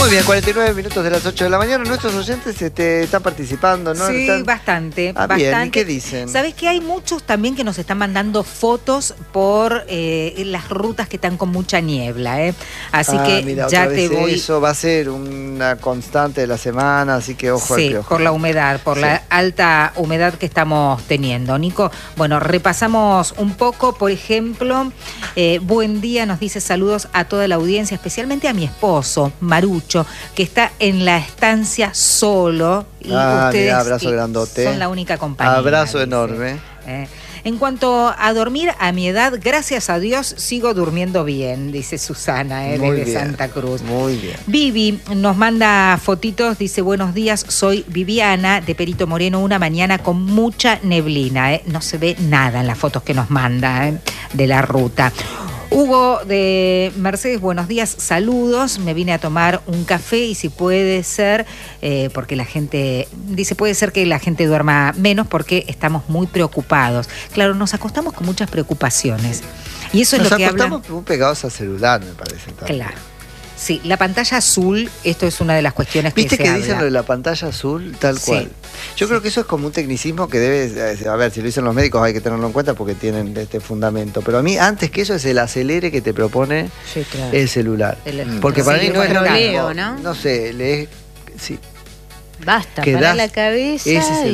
Muy bien, 49 minutos de las 8 de la mañana. Nuestros oyentes están participando, ¿no? Sí, están... bastante. Bien, ¿y qué dicen? ¿Sabés que hay muchos también que nos están mandando fotos por las rutas que están con mucha niebla? Así que mira, ya otra te vez voy... Eso va a ser una constante de la semana, así que ojo al Sí, piojo. por la humedad, por la alta humedad que estamos teniendo. Nico, bueno, repasamos un poco, por ejemplo, buen día, nos dice saludos a toda la audiencia, especialmente a mi esposo, Marucho, que está en la estancia solo. Y ustedes mira, abrazo grandote. Son la única compañía. Abrazo dice. enorme. En cuanto a dormir, a mi edad, gracias a Dios, sigo durmiendo bien, dice Susana, desde Santa Cruz. Muy bien. Vivi nos manda fotitos, dice, buenos días, soy Viviana de Perito Moreno, una mañana con mucha neblina. No se ve nada en las fotos que nos manda de la ruta. Hugo de Mercedes, buenos días, saludos, me vine a tomar un café y si puede ser, porque la gente, dice, puede ser que la gente duerma menos porque estamos muy preocupados. Claro, nos acostamos con muchas preocupaciones y eso es lo que habla... Nos acostamos muy pegados al celular, me parece. También. Claro. Sí, la pantalla azul, esto es una de las cuestiones que se ¿Viste que habla? dicen lo de la pantalla azul? Tal cual. Yo creo que eso es como un tecnicismo que debe, a ver, si lo dicen los médicos hay que tenerlo en cuenta porque tienen este fundamento. Pero a mí, antes que eso, es el acelere que te propone el celular. Porque para mí no es lo mismo, no sé, lees... Sí. Basta, para la cabeza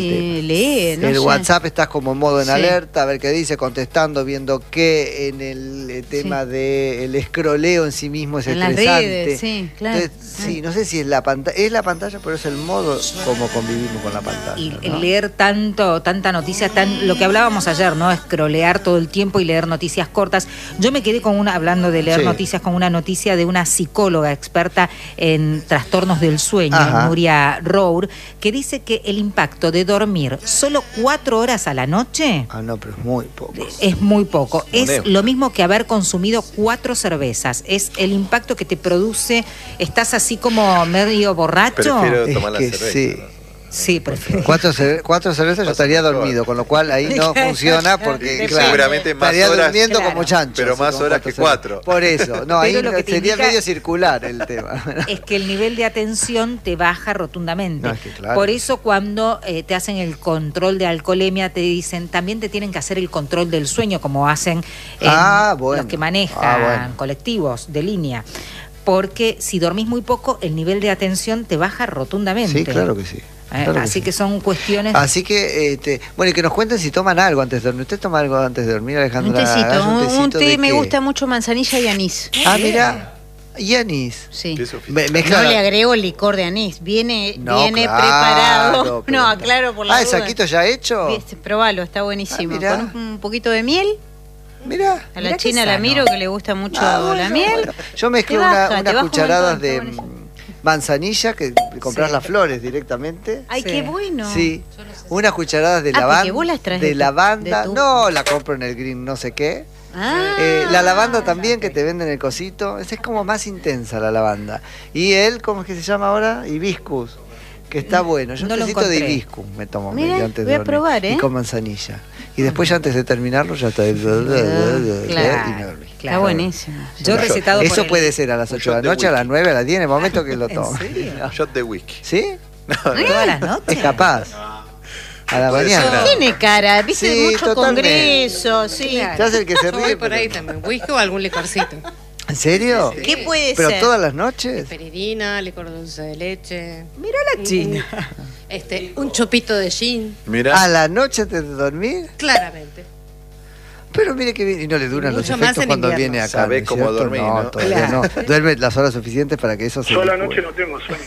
y lee. No el sé. WhatsApp estás como en modo en alerta, a ver qué dice, contestando, viendo qué en el tema del escroleo en sí mismo es en estresante. Las redes, sí, claro. Entonces, sí, no sé si es la pantalla, pero es el modo como convivimos con la pantalla. Y ¿no? leer tanta noticia, lo que hablábamos ayer, ¿no? Escrolear todo el tiempo y leer noticias cortas. Yo me quedé hablando de leer noticias, con una noticia de una psicóloga experta en trastornos del sueño, Nuria Rowe, que dice que el impacto de dormir solo 4 horas a la noche... no, pero es muy poco. Es muy poco. Es lo mismo que haber consumido 4 cervezas. Es el impacto que te produce. Estás así como medio borracho. Prefiero tomar la cerveza. Sí. ¿no? Sí, prefiero. 4 cervezas yo estaría dormido, con lo cual ahí no funciona porque claro, seguramente más estaría horas, durmiendo como chancho. Pero más horas que 4. Por eso, no, ahí sería indica medio circular el tema. Es que el nivel de atención te baja rotundamente. No, es que claro. Por eso cuando te hacen el control de alcoholemia te dicen, también te tienen que hacer el control del sueño, como hacen los que manejan colectivos de línea. Porque si dormís muy poco, el nivel de atención te baja rotundamente. Sí, claro que sí. Claro así que son cuestiones... Así que, bueno, y que nos cuenten si toman algo antes de dormir. ¿Usted toma algo antes de dormir, Alejandra? Un té, me gusta mucho manzanilla y anís. Mira, y anís. Sí. No le agrego licor de anís, viene preparado. Pero... No, aclaro por la duda. ¿El saquito ya hecho? Probalo, está buenísimo. Con un poquito de miel. Mirá. A la China la miro, que le gusta mucho la miel. Bueno. Yo mezclo unas cucharadas de... manzanilla, que compras las flores directamente. Ay, qué bueno. Sí, unas cucharadas de lavanda. Vos las traes de lavanda. No, la compro en el Green no sé qué. La lavanda también, que te venden el cosito. Esa es como más intensa la lavanda. Y ¿cómo es que se llama ahora? Hibiscus, que está bueno. Yo un tecito de hibiscus me tomo medio antes de dormir. Voy a probar, Y con manzanilla. Y después ya antes de terminarlo ya está y me dormí. Está buenísimo. Yo recetado eso puede ser a las 8 de la noche, a las 9, a las 10, en el momento que lo tomo. Shot de whisky. ¿Sí? ¿Todas las noches? Es capaz. A la mañana. Tiene cara, viste, mucho congreso, sí. Ya es el que se ríe. Voy por ahí también, whisky o algún licorcito. ¿En serio? ¿Qué puede ¿Pero ser? todas las noches? Peridina, licor dulce de leche. Mirá la China. Un chopito de gin. Mirá. ¿A la noche antes de dormir? Claramente. Pero mire que bien, y no le duran Mucho los más efectos en cuando invierno. viene acá. Sabés ¿no cómo dormir, ¿no? Todavía no. Duerme las horas suficientes para que eso se... Yo a la noche no tengo sueño.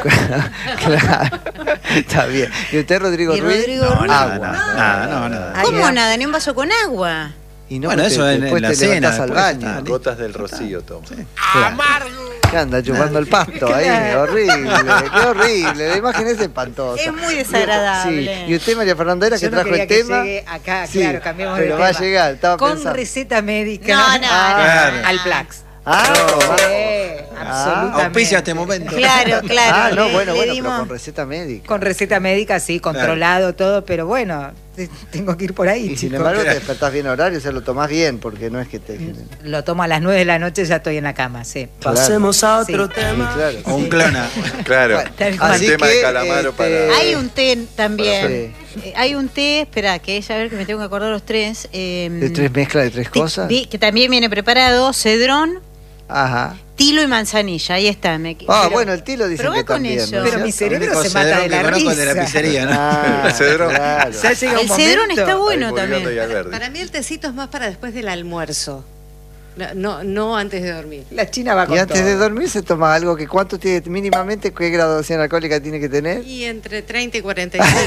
Claro. Está bien. ¿Y usted, Rodrigo Ruiz? Rodrigo Ruiz? Nada. ¿Cómo nada? Ni un vaso con agua. Y no, Bueno, eso después en la te cena, levantás al después baño. está. Gotas del rocío toma. ¡Amargo! ¿Qué anda chupando el pasto ahí? Horrible, qué horrible. La imagen es espantosa. Es muy desagradable. Sí. Y usted, María Fernanda, era que trajo el tema. Acá, Sí, claro, cambiamos de pero tema. va a llegar, estaba con pensando. receta médica. No. Al Plax. Ah, Absolutamente. Auspicia este momento. Claro. No, le bueno, pero dimos- con receta médica. Con receta médica, sí, controlado todo, pero bueno, tengo que ir por ahí. Y sin chicos. embargo te despertás bien horario, o sea, lo tomás bien, porque no es que te... Lo tomo a las 9 de la noche, ya estoy en la cama, sí. Pasemos a otro Sí. tema. Sí, claro. O un clona. Claro. Tal cual. El Así tema que, de Calamaro para. Hay un té también. Sí. Hay un té, espera, que a ver que me tengo que acordar los tres. ¿De tres mezclas de tres cosas? Que también viene preparado, cedrón, Ajá. tilo y manzanilla. Ahí está. Bueno, el tilo dicen probá que con también. eso. ¿no es Pero mi cierto? cerebro se Cedrón mata de que la conozco es de la risa. pizzería, ¿no? Ah, El cedrón. claro. Ya llega El un cedrón momento. está bueno Ahí Morigondo y también. Alberdi. Para mí el tecito es más para después del almuerzo. No antes de dormir. La China va con Y antes todo. de dormir se toma algo que cuánto tiene mínimamente, qué graduación alcohólica tiene que tener. Y entre 30 y 45.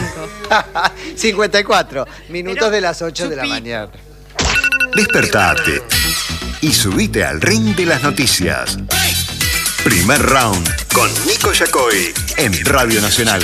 54 minutos Pero, de las 8 de la chupi. mañana. Despertate y subite al ring de las noticias. Primer round con Nico Yacoy en Radio Nacional.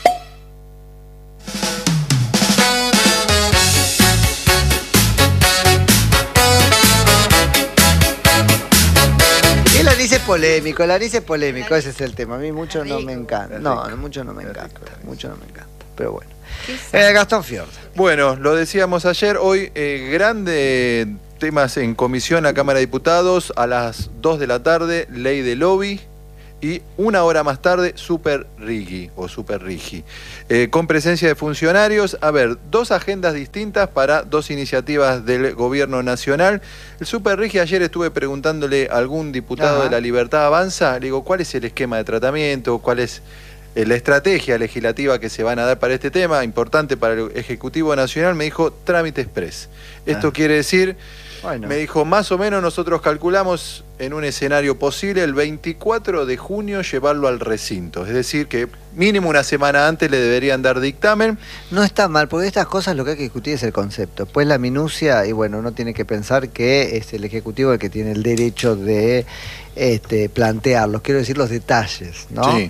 El anís es polémico, ese es el tema. A mí mucho no me encanta. No, mucho no me encanta. Mucho no me encanta. Pero bueno. Gastón Fiorda. Bueno, lo decíamos ayer, hoy grandes temas en comisión a Cámara de Diputados, a las 2 de la tarde, ley de lobby, y una hora más tarde, Super Rigi, con presencia de funcionarios. A ver, dos agendas distintas para dos iniciativas del gobierno nacional. El Super Rigi, ayer estuve preguntándole a algún diputado de La Libertad Avanza, le digo, ¿cuál es el esquema de tratamiento? ¿Cuál es la estrategia legislativa que se van a dar para este tema, importante para el Ejecutivo Nacional? Me dijo, trámite express. Esto quiere decir, me dijo, más o menos nosotros calculamos en un escenario posible el 24 de junio llevarlo al recinto. Es decir, que mínimo una semana antes le deberían dar dictamen. No está mal, porque estas cosas lo que hay que discutir es el concepto. Pues la minucia, y bueno, uno tiene que pensar que es el Ejecutivo el que tiene el derecho de plantearlos, quiero decir los detalles, ¿no? Sí.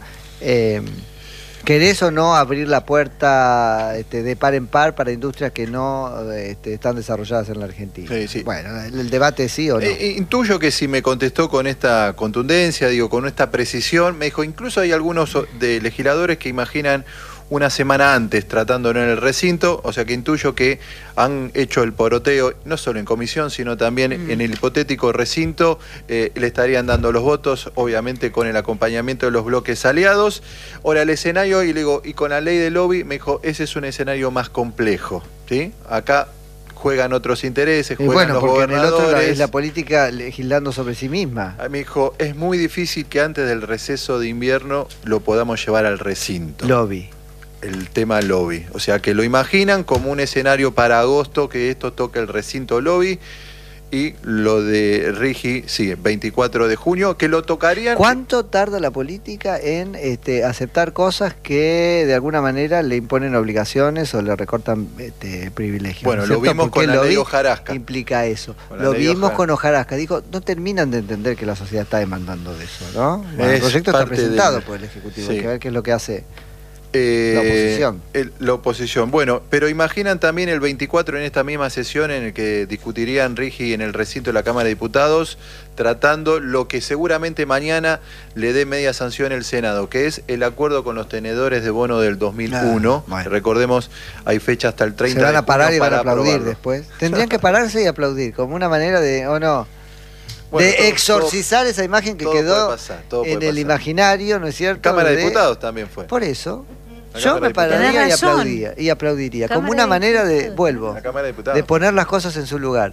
¿Querés o no abrir la puerta de par en par para industrias que no están desarrolladas en la Argentina? Sí, sí. Bueno, el debate es sí o no. Intuyo que si me contestó con esta contundencia, con esta precisión, me dijo, incluso hay algunos de legisladores que imaginan una semana antes tratándolo en el recinto, o sea que intuyo que han hecho el poroteo, no solo en comisión, sino también en el hipotético recinto, le estarían dando los votos, obviamente con el acompañamiento de los bloques aliados. Ahora el escenario, y le digo, y con la ley de lobby, me dijo, ese es un escenario más complejo, ¿sí? Acá juegan otros intereses, juegan los porque gobernadores. en el otro es la política legislando sobre sí misma. Me dijo, es muy difícil que antes del receso de invierno lo podamos llevar al recinto. Lobby. El tema lobby. O sea, que lo imaginan como un escenario para agosto, que esto toque el recinto lobby. Y lo de Rigi, sí, 24 de junio, que lo tocarían. ¿Cuánto tarda la política en aceptar cosas que de alguna manera le imponen obligaciones o le recortan privilegios? Bueno, ¿no lo vimos Porque con la ley lobby Hojarasca. implica eso. Con la Lo ley vimos con Hojarasca. Dijo, no terminan de entender que la sociedad está demandando de eso, ¿no? Bueno, el Es proyecto está parte presentado del- por el Ejecutivo. Sí. Hay que ver qué es lo que hace la oposición. La oposición. Bueno, pero imaginan también el 24 en esta misma sesión en el que discutirían Rigi en el recinto de la Cámara de Diputados, tratando lo que seguramente mañana le dé media sanción el Senado, que es el acuerdo con los tenedores de bono del 2001. Bueno. Recordemos, hay fecha hasta el 30 Se van de a parar junio y van a para aplaudir aprobarlo. después. Tendrían que pararse y aplaudir, como una manera de, ¿o no? Bueno, de todo- exorcizar esa imagen que todo quedó puede pasar, todo en puede el pasar. imaginario, ¿no es cierto? Cámara de Diputados también fue. Por eso, La yo Cámara me de Diputados. pararía Tenés razón. y aplaudiría, como Cámara una de manera de, Diputados. vuelvo, La Cámara de Diputados. de poner las cosas en su lugar.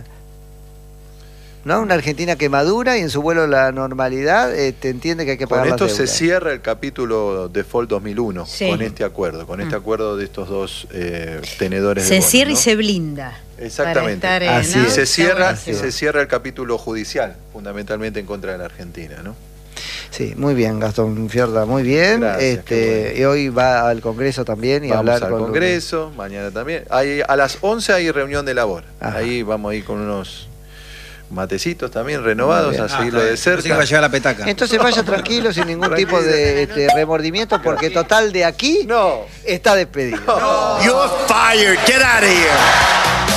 ¿No? Una Argentina que madura y en su vuelo a la normalidad entiende que hay que Con pagar esto las se deudas. cierra el capítulo Default 2001, Sí. con este acuerdo de estos dos tenedores de Se bonos, cierra y ¿no? se blinda. Exactamente. Para estar, Así ¿no? es. Se Está cierra, buenísimo. se cierra el capítulo judicial, fundamentalmente en contra de la Argentina, ¿no? Sí, muy bien, Gastón Fiorda, muy bien. Gracias, qué bueno. Y hoy va al Congreso también y Vamos hablar al con Congreso, mañana también. A las 11 hay reunión de labor. Ajá. Ahí vamos a ir con unos matecitos también renovados a seguirlo de Pensé que cerca. iba a llevar la petaca. Entonces vaya tranquilo, sin ningún tipo de remordimiento, porque total de aquí No. está despedido. You're fired. Get out of here.